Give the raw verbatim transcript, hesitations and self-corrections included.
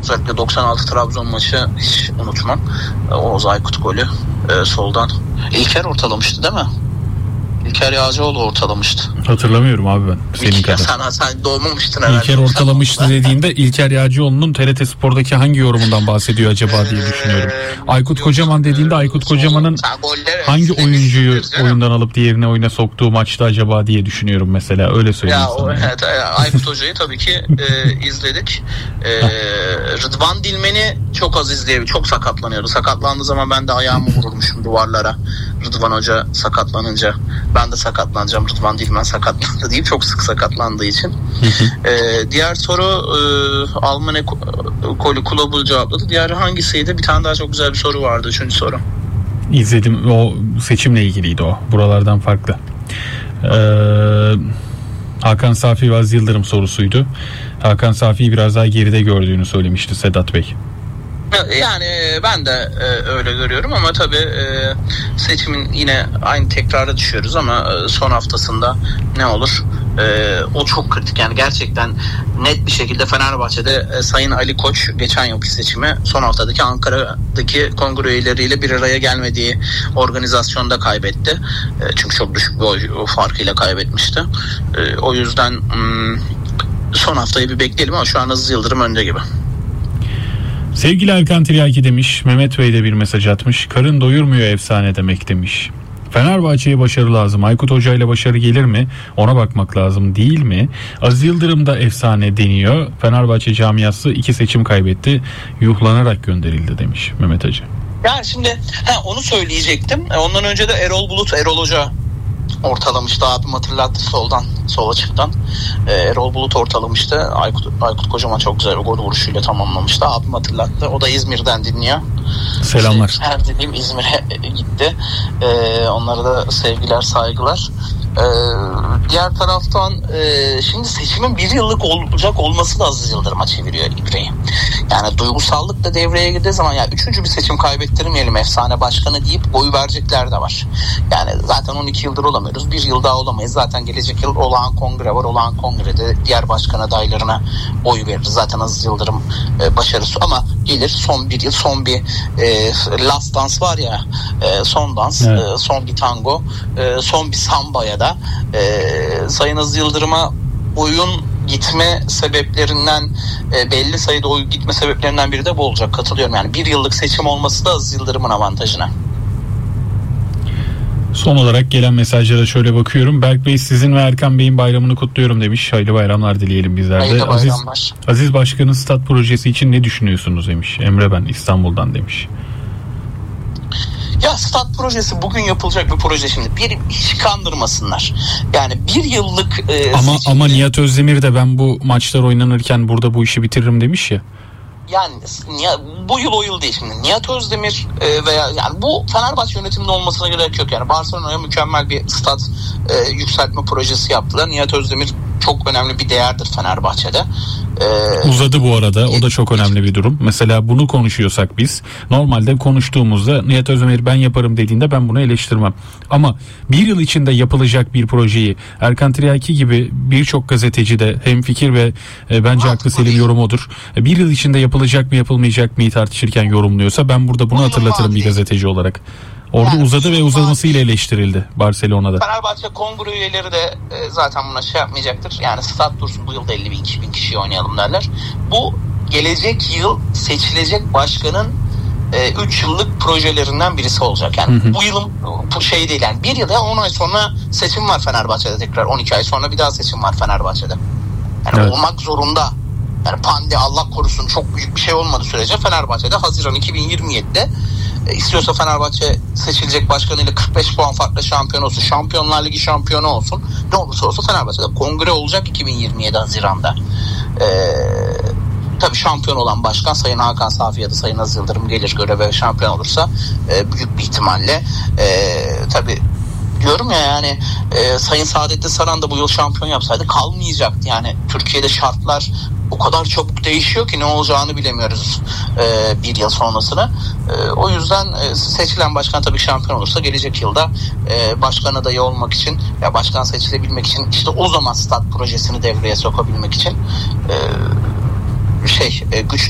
Özellikle doksan altı Trabzon maçı hiç unutmam. Oğuz Aykut golü e, soldan. İlker ortalamıştı değil mi? İlker Yağcıoğlu ortalamıştı. Hatırlamıyorum abi ben. Senin İlker, kadar. Sen, sen doğmamıştın herhalde. İlker ortalamıştı dediğinde İlker Yağcıoğlu'nun T R T Spor'daki hangi yorumundan bahsediyor acaba diye düşünüyorum. Aykut Kocaman dediğinde Aykut Kocaman'ın hangi oyuncuyu oyundan alıp diğerine oyuna soktuğu maçta acaba diye düşünüyorum mesela. Öyle söyleyeyim ya, sana. O, evet, Aykut Hoca'yı tabii ki e, izledik. E, Rıdvan Dilmen'i çok az izleyebildik. Çok sakatlanıyordu. Sakatlandığı zaman ben de ayağımı vurulmuşum duvarlara. Rıdvan Hoca sakatlanınca ben de sakatlanacağım, Rıdvan Dilmen sakatlandı deyip çok sık sakatlandığı için. ee, diğer soru e, Alman ekolü kulübü cevapladı. Diğeri hangisiydi? Bir tane daha çok güzel bir soru vardı. Üçüncü soru. İzledim. O seçimle ilgiliydi o. Buralardan farklı. Ee, Hakan Safi ve Aziz Yıldırım sorusuydu. Hakan Safi'yi biraz daha geride gördüğünü söylemişti Sedat Bey. Yani ben de e, öyle görüyorum ama tabii e, seçimin yine aynı tekrara düşüyoruz ama e, son haftasında ne olur? E, o çok kritik. Yani gerçekten net bir şekilde Fenerbahçe'de e, Sayın Ali Koç geçen yılki seçimi son haftadaki Ankara'daki kongre üyeleriyle bir araya gelmediği organizasyonda kaybetti. E, çünkü çok düşük bir oy farkıyla kaybetmişti. E, o yüzden m, son haftayı bir bekleyelim ama şu an Aziz Yıldırım önde gibi. Sevgili Erkan Tiryaki demiş, Mehmet Bey de bir mesaj atmış. Karın doyurmuyor efsane demek demiş. Fenerbahçe'ye başarı lazım. Aykut Hoca ile başarı gelir mi? Ona bakmak lazım değil mi? Aziz Yıldırım da efsane deniyor. Fenerbahçe camiası iki seçim kaybetti. Yuhlanarak gönderildi demiş Mehmet Hacı. Yani şimdi he, onu söyleyecektim. Ondan önce de Erol Bulut, Erol Hoca ortalamıştı. Abim hatırlattı soldan, sol açıktan. Ee, Erol Bulut ortalamıştı. Aykut, Aykut Kocaman çok güzel bir gol vuruşuyla tamamlamıştı. Abim hatırlattı. O da İzmir'den dinliyor. Selamlar. İşte, her dediğim İzmir'e gitti. Ee, onlara da sevgiler, saygılar. Ee, diğer taraftan e, şimdi seçimin bir yıllık olacak olması da Aziz Yıldırım'a çeviriyor İbre'yi. Yani duygusallık da devreye girdiği zaman ya üçüncü bir seçim kaybettirmeyelim efsane başkanı deyip oy verecekler de var. Yani zaten on iki yıldır olamıyoruz. Bir yıl daha olamayız. Zaten gelecek yıl olağan kongre var. Olağan kongrede diğer başkan adaylarına oy veririz. Zaten Aziz Yıldırım e, başarısı ama gelir son bir yıl, son bir e, last dance var ya, e, son dans, evet. e, son bir tango, e, son bir sambaya da e, Sayın Aziz Yıldırım'a oyun gitme sebeplerinden e, belli sayıda oy gitme sebeplerinden biri de bu olacak. Katılıyorum. Yani bir yıllık seçim olması da Aziz Yıldırım'ın avantajına. Son olarak gelen mesajlara şöyle bakıyorum. Berk Bey sizin ve Erkan Bey'in bayramını kutluyorum demiş. Hayırlı bayramlar dileyelim bizler de. Hayırlı Aziz, bayramlar. Aziz Başkan'ın stat projesi için ne düşünüyorsunuz demiş. Emre ben İstanbul'dan demiş. Ya stat projesi bugün yapılacak bir proje şimdi. Bir hiç kandırmasınlar. Yani bir yıllık e, ama seçimde... ama Nihat Özdemir de ben bu maçlar oynanırken burada bu işi bitiririm demiş ya. Yani bu yıl o yıl değil şimdi. Nihat Özdemir e, veya yani bu Fenerbahçe yönetiminde olmasına gerek yok. Yani Barcelona'ya mükemmel bir stat e, yükseltme projesi yaptılar. Nihat Özdemir çok önemli bir değerdir Fenerbahçe'de. Ee, Uzadı bu arada. O da çok önemli bir durum. Mesela bunu konuşuyorsak biz normalde konuştuğumuzda Nihat Özdemir ben yaparım dediğinde ben bunu eleştirmem. Ama bir yıl içinde yapılacak bir projeyi Erkan Tiryaki gibi birçok gazeteci de hemfikir ve e, bence haklı Selim yorum odur. Bir yıl içinde yapılacak mı yapılmayacak mı tartışırken yorumluyorsa ben burada bunu hatırlatırım bir gazeteci olarak. Orada yani uzadı ve uzamasıyla eleştirildi Barcelona'da. Fenerbahçe kongre üyeleri de e, zaten buna şey yapmayacaktır. Yani stat dursun bu yılda elli bin iki bin kişiyi oynayalım derler. Bu gelecek yıl seçilecek başkanın üç e, yıllık projelerinden birisi olacak. Yani hı hı. Bu yılın bu şey değil yani bir yılda on ay sonra seçim var Fenerbahçe'de tekrar. on iki ay sonra bir daha seçim var Fenerbahçe'de. Yani evet. Olmak zorunda. Yani pandemi Allah korusun çok büyük bir şey olmadığı sürece Fenerbahçe'de Haziran iki bin yirmi yedi'de e, istiyorsa Fenerbahçe seçilecek başkanıyla kırk beş puan farklı şampiyon olsun. Şampiyonlar Ligi şampiyonu olsun. Ne olursa olsa Fenerbahçe'de kongre olacak iki bin yirmi yedi Haziran'da. Eee Tabii şampiyon olan başkan Sayın Hakan Safi ya da Sayın Aziz Yıldırım gelir göreve şampiyon olursa e, büyük bir ihtimalle e, tabii diyorum ya yani e, Sayın Saadettin Saran da bu yıl şampiyon yapsaydı kalmayacaktı. Yani Türkiye'de şartlar o kadar çabuk değişiyor ki ne olacağını bilemiyoruz e, bir yıl sonrasını. E, o yüzden e, seçilen başkan tabii şampiyon olursa gelecek yılda e, başkan adayı olmak için ya başkan seçilebilmek için işte o zaman stat projesini devreye sokabilmek için e, şey güç